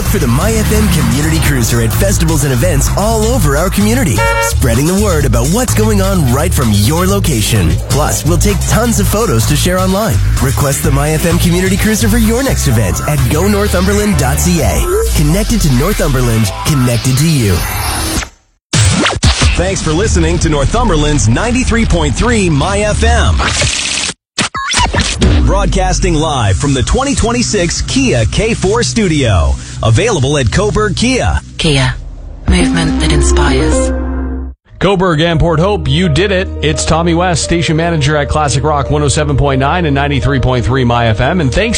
for the MyFM Community Cruiser at festivals and events all over our community, spreading the word about what's going on right from your location. Plus, we'll take tons of photos to share online. Request the MyFM Community Cruiser for your next event at gonorthumberland.ca. Connected to Northumberland, connected to you. Thanks for listening to Northumberland's 93.3 MyFM. Broadcasting live from the 2026 Kia K4 studio. Available at Coburg Kia. Kia. Movement that inspires. Coburg and Port Hope, you did it. It's Tommy West, station manager at Classic Rock 107.9 and 93.3 MyFM. And thanks